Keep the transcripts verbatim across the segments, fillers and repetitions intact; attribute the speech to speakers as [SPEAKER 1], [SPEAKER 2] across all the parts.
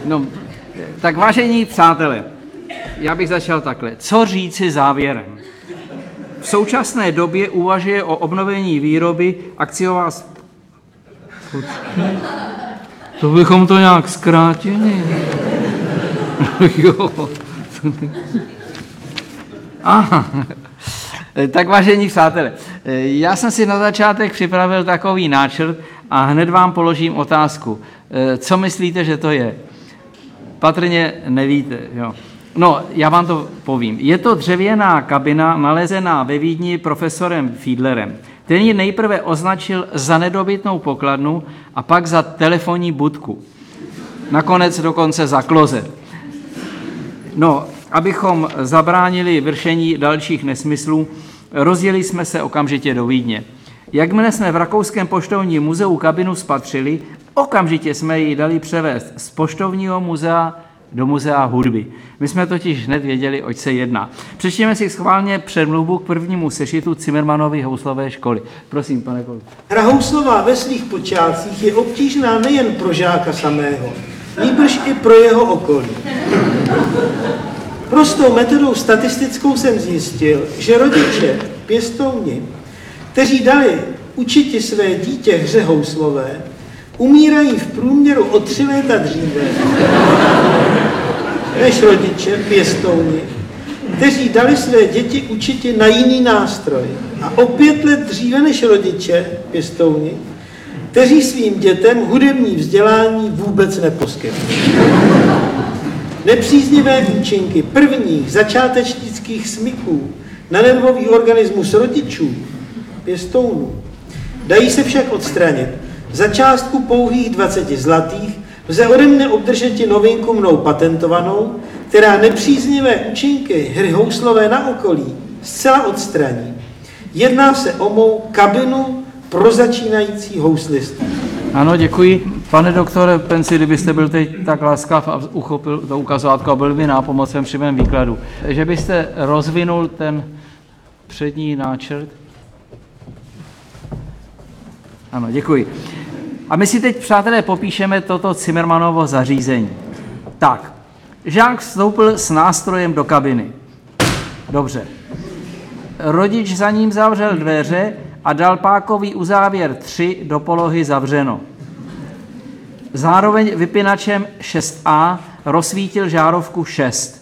[SPEAKER 1] No, tak vážení přátelé, já bych začal takhle. Co říci závěrem? V současné době uvažuje o obnovení výroby akciová... To bychom to nějak zkrátili. Jo. Aha. Tak vážení přátelé, já jsem si na začátek připravil takový náčrt a hned vám položím otázku. Co myslíte, že to je? Patrně nevíte, jo. No, já vám to povím. Je to dřevěná kabina nalezená ve Vídni profesorem Fiedlerem. Ten ji nejprve označil za nedobytnou pokladnu a pak za telefonní budku. Nakonec dokonce za klozet. No, abychom zabránili vršení dalších nesmyslů, rozjeli jsme se okamžitě do Vídně. Jakmile jsme v Rakouském poštovním muzeu kabinu spatřili, okamžitě jsme ji dali převést z poštovního muzea do muzea hudby. My jsme totiž hned věděli, oč se jedná. Přečtěme si schválně předmluvu k prvnímu sešitu Zimmermanovy houslové školy. Prosím, pane kolego.
[SPEAKER 2] Hra houslová ve svých počátcích je obtížná nejen pro žáka samého, nýbrž i pro jeho okolí. Prostou metodou statistickou jsem zjistil, že rodiče, pěstouni, kteří dali učiti své dítě hře houslové, umírají v průměru o tři léta dříve než rodiče, pěstouni, kteří dali své děti učiti na jiný nástroj. A o pět let dříve než rodiče, pěstouni, kteří svým dětem hudební vzdělání vůbec neposkytli. Nepříznivé účinky prvních začátečnických smyků na nervový organismus rodičů, pěstounů, dají se však odstranit. Za částku pouhých dvaceti zlatých lze ode mne obdržet novinku mnou patentovanou, která nepříznivé účinky hry houslové na okolí zcela odstraní. Jedná se o mou kabinu pro začínající houslisty.
[SPEAKER 1] Ano, děkuji. Pane doktore Penci, kdybyste byl teď tak laskav a uchopil to ukazovátko a byl by nápomocen při mém výkladu, že byste rozvinul ten přední náčrt. Ano, děkuji. A my si teď, přátelé, popíšeme toto Zimmermanovo zařízení. Tak, žák vstoupil s nástrojem do kabiny. Dobře. Rodič za ním zavřel dveře a dal pákový uzávěr tři do polohy zavřeno. Zároveň vypínačem šest A rozsvítil žárovku šest.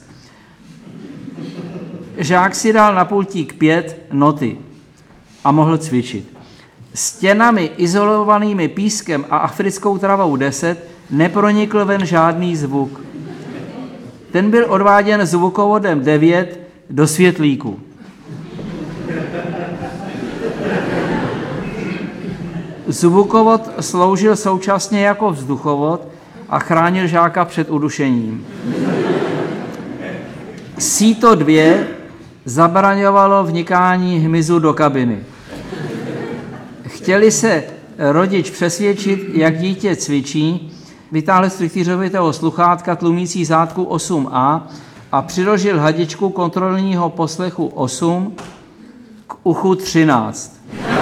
[SPEAKER 1] Žák si dal na pultík pět noty a mohl cvičit. Stěnami izolovanými pískem a africkou travou deset nepronikl ven žádný zvuk. Ten byl odváděn zvukovodem devět do světlíku. Zvukovod sloužil současně jako vzduchovod a chránil žáka před udušením. Síto dvě zabraňovalo vnikání hmyzu do kabiny. Chtěli se rodič přesvědčit, jak dítě cvičí, vytáhl z trychtýřovitého sluchátka tlumící zátku osm A a přiložil hadičku kontrolního poslechu osm k uchu třináct.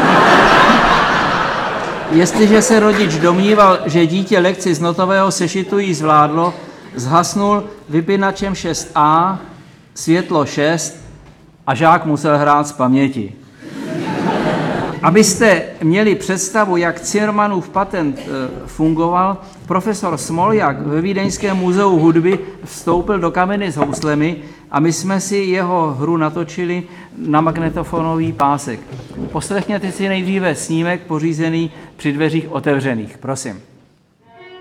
[SPEAKER 1] Jestliže se rodič domníval, že dítě lekci z notového sešitu jí zvládlo, zhasnul vypínačem šest A, světlo šest a žák musel hrát z paměti. Abyste měli představu, jak Zimmermanův patent e, fungoval, profesor Smoljak ve Vídeňském muzeu hudby vstoupil do kabiny s houslemi a my jsme si jeho hru natočili na magnetofonový pásek. Poslechněte si nejdříve snímek pořízený při dveřích otevřených. Prosím.